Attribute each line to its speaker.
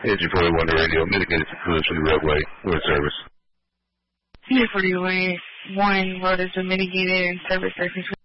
Speaker 1: Engine 41 to radio, mitigated seclusion from the roadway. We're in service.
Speaker 2: Engine 41, road is mitigated and service surface.